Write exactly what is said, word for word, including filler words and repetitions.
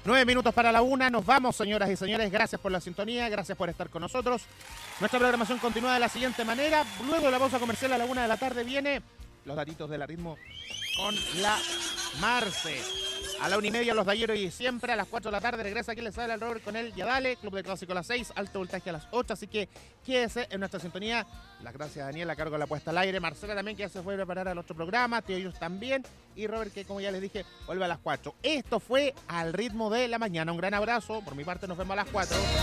Nueve minutos para la una, nos vamos, señoras y señores, gracias por la sintonía, gracias por estar con nosotros. Nuestra programación continúa de la siguiente manera, luego de la pausa comercial a la una de la tarde viene los datitos del ritmo con la Marce. A la una y media los Dalleros y siempre a las cuatro de la tarde regresa aquí les habla el Robert con el Yadale, Club de Clásico a las seis, Alto Voltaje a las ocho, así que quédese en nuestra sintonía. Las gracias a Daniel a cargo de la puesta al aire, Marcela también que ya se fue a preparar al otro programa, Tío ellos también, y Robert que como ya les dije vuelve a las cuatro. Esto fue Al Ritmo de la Mañana, un gran abrazo, por mi parte nos vemos a las cuatro.